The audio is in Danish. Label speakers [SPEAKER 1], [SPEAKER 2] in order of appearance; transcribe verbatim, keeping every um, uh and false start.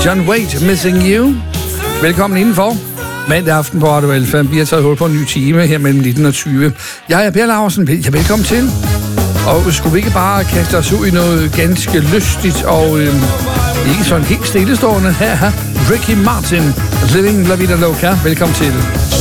[SPEAKER 1] John Waite, Missing You. Velkommen indenfor. Mandag aften på Radio Alfa. Vi har taget hul på en ny time her mellem nitten og tyve. Jeg er Per Laursen. Ja, velkommen til. Og skulle vi ikke bare kaste os ud i noget ganske lystigt og øh, ikke sådan helt stillestående? Her er Ricky Martin, Living La Vida Loca. Velkommen til.